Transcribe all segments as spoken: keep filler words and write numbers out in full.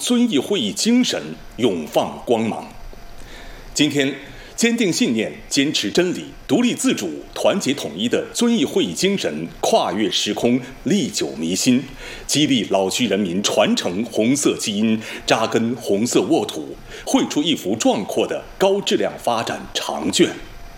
遵义会议精神永放光芒。今天，坚定信念、坚持真理、独立自主、团结统一的遵义会议精神跨越时空，历久弥新，激励老区人民传承红色基因，扎根红色沃土，绘出一幅壮阔的高质量发展长卷。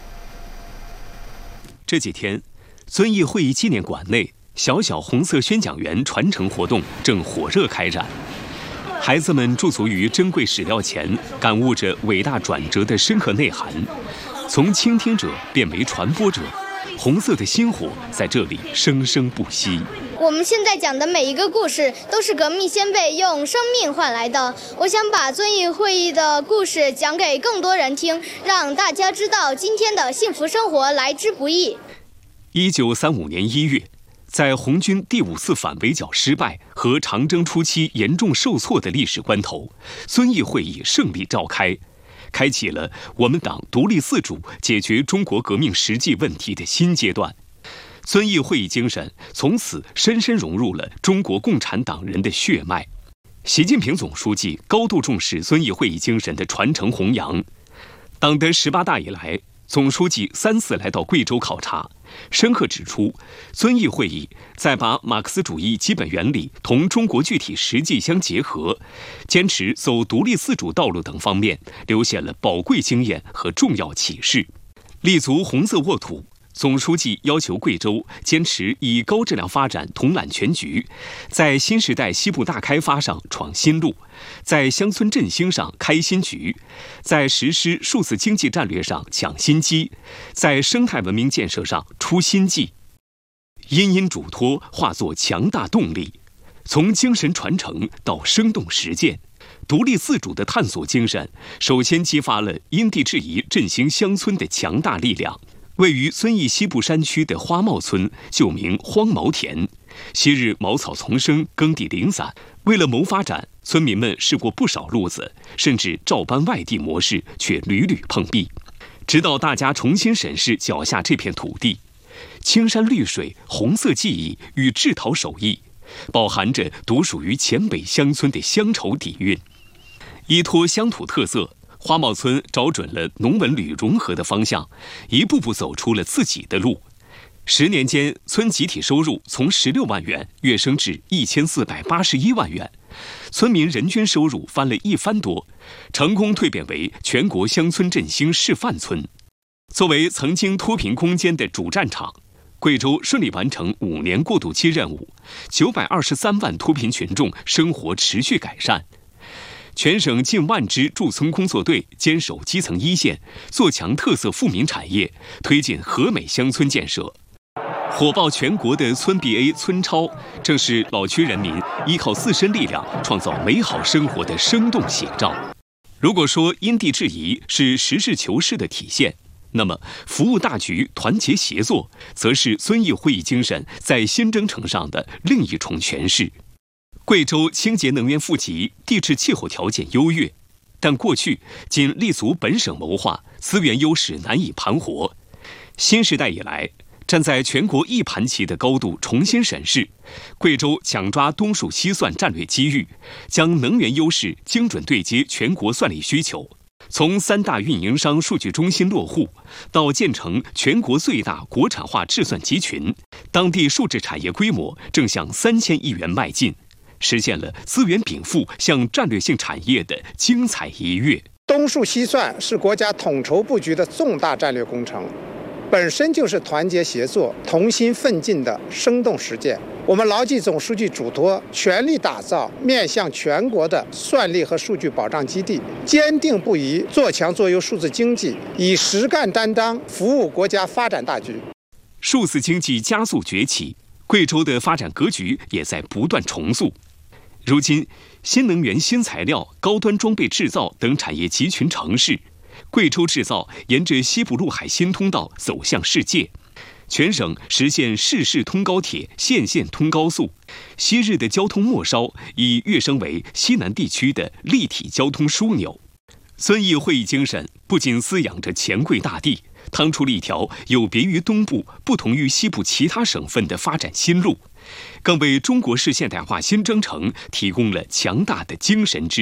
这几天，遵义会议纪念馆内小小红色宣讲员传承活动正火热开展。孩子们驻足于珍贵史料前，感悟着伟大转折的深刻内涵，从倾听者变为传播者，红色的星火在这里生生不息。 我们现在讲的每一个故事都是革命先辈用生命换来的。我想把遵义会议的故事讲给更多人听，让大家知道今天的幸福生活来之不易。 一九三五年一月，在红军第五次反围剿失败和长征初期严重受挫的历史关头，遵义会议胜利召开，开启了我们党独立自主解决中国革命实际问题的新阶段。遵义会议精神从此深深融入了中国共产党人的血脉。习近平总书记高度重视遵义会议精神的传承弘扬。党的十八大以来，总书记三次来到贵州考察，深刻指出，遵义会议在把马克思主义基本原理同中国具体实际相结合，坚持走独立自主道路等方面，留下了宝贵经验和重要启示。立足红色沃土，总书记要求贵州坚持以高质量发展统揽全局，在新时代西部大开发上闯新路，在乡村振兴上开新局，在实施数字经济战略上抢新机，在生态文明建设上出新绩。殷殷嘱托化作强大动力，从精神传承到生动实践，独立自主的探索精神首先激发了因地制宜振兴乡村的强大力量。位于遵义西部山区的花茂村旧名荒茅田，昔日茅草丛生，耕地零散。为了谋发展，村民们试过不少路子，甚至照搬外地模式，却屡屡碰壁。直到大家重新审视脚下这片土地，青山绿水、红色记忆与制陶手艺，饱含着独属于黔北乡村的乡愁底蕴。依托乡土特色，花茂村找准了农文旅融合的方向，一步步走出了自己的路。十年间，村集体收入从十六万元跃升至一千四百八十一万元，村民人均收入翻了一番多，成功蜕变为全国乡村振兴示范村。作为曾经脱贫攻坚的主战场，贵州顺利完成五年过渡期任务，九百二十三万脱贫群众生活持续改善。全省近万支驻村工作队坚守基层一线，做强特色富民产业，推进和美乡村建设。火爆全国的村 B A 村超，正是老区人民依靠自身力量创造美好生活的生动写照。如果说因地制宜是实事求是的体现，那么服务大局、团结协作，则是遵义会议精神在新征程上的另一重诠释。贵州清洁能源富集，地质气候条件优越，但过去仅立足本省谋划，资源优势难以盘活。新时代以来，站在全国一盘棋的高度重新审视，贵州抢抓东数西算战略机遇，将能源优势精准对接全国算力需求。从三大运营商数据中心落户，到建成全国最大国产化制算集群，当地数字产业规模正向三千亿元迈进，实现了资源禀赋向战略性产业的精彩一跃。 东数西算是国家统筹布局的重大战略工程，本身就是团结协作、同心奋进的生动实践。我们牢记总书记嘱托，全力打造面向全国的算力和数据保障基地，坚定不移做强做优数字经济，以实干担当服务国家发展大局。 数字经济加速崛起，贵州的发展格局也在不断重塑。如今，新能源、新材料、高端装备制造等产业集群成市，贵州制造沿着西部陆海新通道走向世界。全省实现市市通高铁、县县通高速，昔日的交通末梢已跃升为西南地区的立体交通枢纽。遵义会议精神不仅滋养着黔贵大地，趟出了一条有别于东部、不同于西部其他省份的发展新路，更为中国式现代化新征程提供了强大的精神支持。